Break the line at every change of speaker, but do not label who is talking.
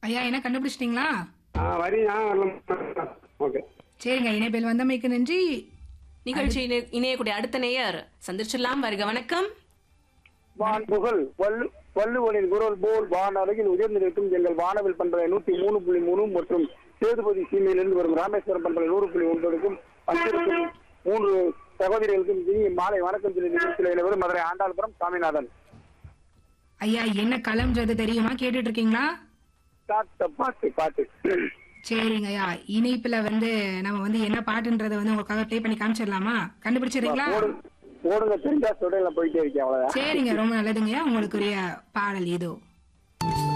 ஐயா என்ன கண்டுபிடிச்சிட்டீங்களா?
வரி ஓகே.
சரிங்க, இணைப்பில் வந்தமைக்கு நன்றி.
நிகழ்ச்சி இணையக்கூடிய அடுத்த நேயர் சந்திச்சிடலாம். வருக வணக்கம்.
வான் புகழ் வள்ளுவனின் குரல் போல் வான் அருகில் உயர்ந்து நிற்கும் எங்கள் வானவில் பண்பலை 103.3 மற்றும் சேதுபதி சீமையிலிருந்து வரும் ராமேஸ்வரம் பண்பலை 100.9க்கும் பஞ்சிருக்கும் 3 சகோதரிகளுக்கும் இனி மாலை வணக்கம் நிகழ்ச்சியில் மதுரை ஆண்டாள்புரம் சாமிநாதன்.
ஐயா என்ன களம்ன்றது தெரியுமா? கேட்டுட்டு இருக்கீங்களா?
பாட்டு.
சரிங்க ஐயா, இணைப்புல நம்ம என்ன பாட்டுன்றத உங்களுக்காக ப்ளே பண்ணி காமிச்சிடலாமா? கண்டுபிடிச்சிடுறீங்களா?
ஓடுங்க தெரிஞ்சா சொல்ல போயிட்டே இருக்கேன்.
சரிங்க, ரொம்ப நல்லதுங்கய்யா. உங்களுக்குரிய பாடல் இதோ.